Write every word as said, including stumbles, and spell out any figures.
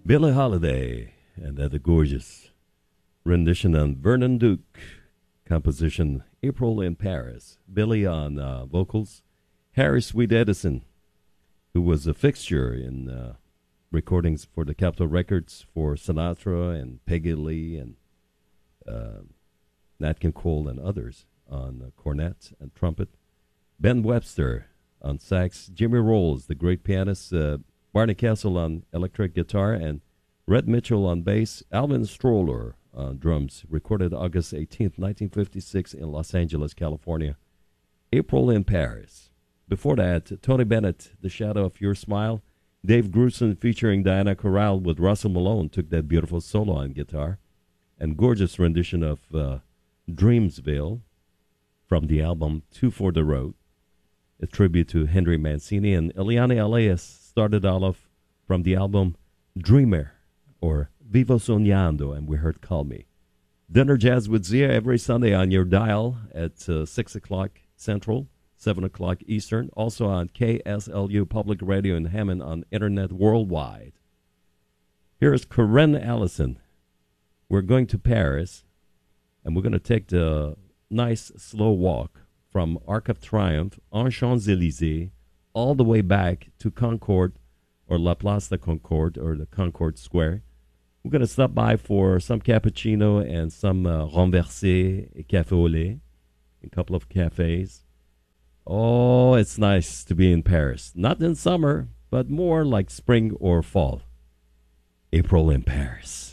Billie Holiday, and that a gorgeous rendition on Vernon Duke, composition April in Paris. Billie on uh, vocals, Harry Sweet Edison, who was a fixture in uh, recordings for the Capitol Records for Sinatra and Peggy Lee and uh, Nat King Cole and others on uh, cornet and trumpet. Ben Webster on sax, Jimmy Rolls, the great pianist, uh, Barney Castle on electric guitar, and Red Mitchell on bass, Alvin Stroller on drums, recorded August eighteenth, nineteen fifty-six in Los Angeles, California. April in Paris. Before that, Tony Bennett, The Shadow of Your Smile. Dave Grusin featuring Diana Corral with Russell Malone took that beautiful solo on guitar. And gorgeous rendition of uh, Dreamsville from the album Two for the Road, a tribute to Henry Mancini. And Eliane Elias started all off from the album Dreamer, or Vivo Soñando, and we heard Call Me. Dinner Jazz with Zia every Sunday on your dial at uh, six o'clock Central, seven o'clock Eastern. Also on K S L U Public Radio in Hammond on Internet worldwide. Here's Corinne Allison. We're going to Paris, and we're going to take the nice slow walk from Arc of Triumph on Champs-Élysées all the way back to Concorde, or La Place de Concorde, or the Concorde Square. We're going to stop by for some cappuccino and some uh, renversé et café au lait, a couple of cafes. Oh, it's nice to be in Paris. Not in summer, but more like spring or fall. April in Paris.